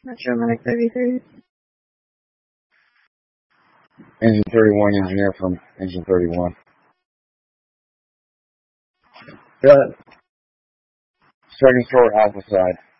Metro Medic 33. Engine 31, engineer from Engine 31. Go ahead. Second story, alpha side.